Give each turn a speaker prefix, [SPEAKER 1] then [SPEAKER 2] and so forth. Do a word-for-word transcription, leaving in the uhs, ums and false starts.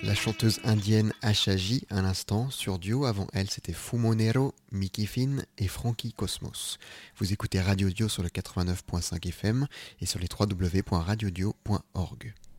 [SPEAKER 1] La chanteuse indienne Ashaji, à l'instant, sur Dio. Avant elle, c'était Fumonero, Mickey Finn et Frankie Cosmos. Vous écoutez Radio Dio sur le quatre-vingt-neuf virgule cinq F M et sur les w w w point radio dio point org.